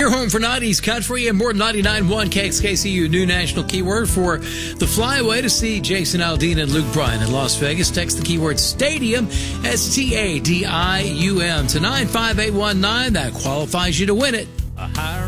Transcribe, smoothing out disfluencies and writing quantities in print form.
Your home for 90s country and more than 99.1 KXKCU new national keyword for the flyaway to see Jason Aldean and Luke Bryan in Las Vegas. Text the keyword stadium, STADIUM to 95819. That qualifies you to win it.